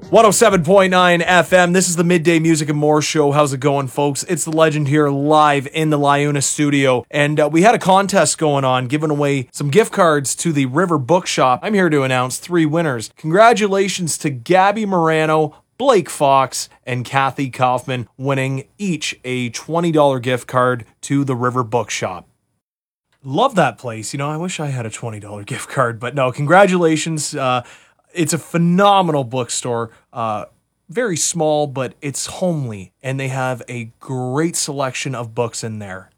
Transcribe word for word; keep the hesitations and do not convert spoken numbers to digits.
one oh seven point nine F M. This is the Midday Music and More show. How's it going, folks? It's the Legend here live in the Liuna studio. And uh, we had a contest going on, giving away some gift cards to the River Bookshop. I'm here to announce three winners. Congratulations to Gabby Morano, Blake Fox, and Kathy Kaufman, winning each a twenty dollars gift card to the River Bookshop. Love that place. You know, I wish I had a twenty dollars gift card, but no, congratulations. Uh, It's a phenomenal bookstore, uh, very small, but it's homely, and they have a great selection of books in there.